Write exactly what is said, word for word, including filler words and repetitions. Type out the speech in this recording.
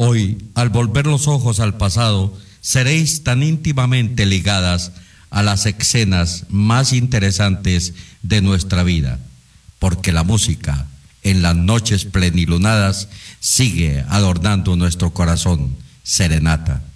Hoy, al volver los ojos al pasado, seréis tan íntimamente ligadas a las escenas más interesantes de nuestra vida, porque la música, en las noches plenilunadas, sigue adornando nuestro corazón. Serenata.